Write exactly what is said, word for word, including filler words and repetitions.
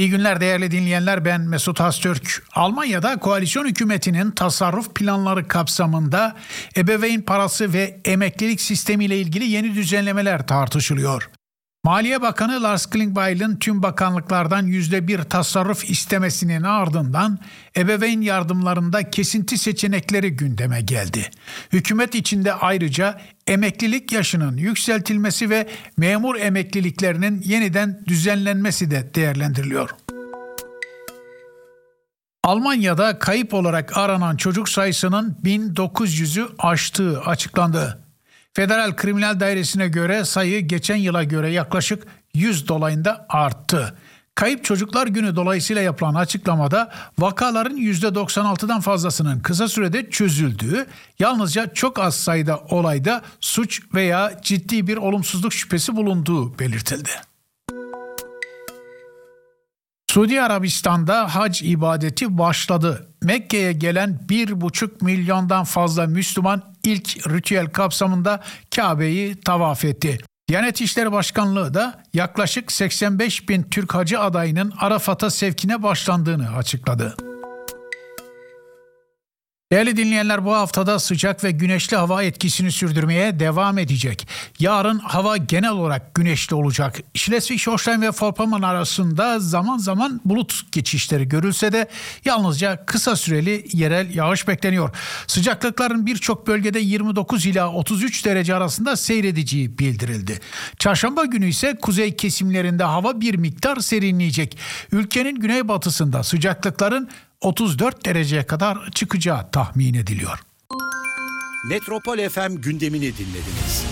İyi günler değerli dinleyenler, ben Mesut Haztürk. Almanya'da koalisyon hükümetinin tasarruf planları kapsamında ebeveyn parası ve emeklilik sistemiyle ilgili yeni düzenlemeler tartışılıyor. Maliye Bakanı Lars Klingbeil'in tüm bakanlıklardan yüzde bir tasarruf istemesinin ardından ebeveyn yardımlarında kesinti seçenekleri gündeme geldi. Hükümet içinde ayrıca emeklilik yaşının yükseltilmesi ve memur emekliliklerinin yeniden düzenlenmesi de değerlendiriliyor. Almanya'da kayıp olarak aranan çocuk sayısının bin dokuz yüzü aştığı açıklandı. Federal Kriminal Dairesi'ne göre sayı geçen yıla göre yaklaşık yüz dolayında arttı. Kayıp Çocuklar Günü dolayısıyla yapılan açıklamada vakaların yüzde doksan altıdan fazlasının kısa sürede çözüldüğü, yalnızca çok az sayıda olayda suç veya ciddi bir olumsuzluk şüphesi bulunduğu belirtildi. Suudi Arabistan'da hac ibadeti başladı. Mekke'ye gelen bir buçuk milyondan fazla Müslüman ilk ritüel kapsamında Kabe'yi tavaf etti. Diyanet İşleri Başkanlığı da yaklaşık seksen beş bin Türk hacı adayının Arafat'a sevkine başlandığını açıkladı. Değerli dinleyenler, bu haftada sıcak ve güneşli hava etkisini sürdürmeye devam edecek. Yarın hava genel olarak güneşli olacak. Schleswig-Holstein ve Vorpommern arasında zaman zaman bulut geçişleri görülse de yalnızca kısa süreli yerel yağış bekleniyor. Sıcaklıkların birçok bölgede yirmi dokuz ila otuz üç derece arasında seyredeceği bildirildi. Çarşamba günü ise kuzey kesimlerinde hava bir miktar serinleyecek. Ülkenin güneybatısında sıcaklıkların otuz dört dereceye kadar çıkacağı tahmin ediliyor. Metropol F M gündemini dinlediniz.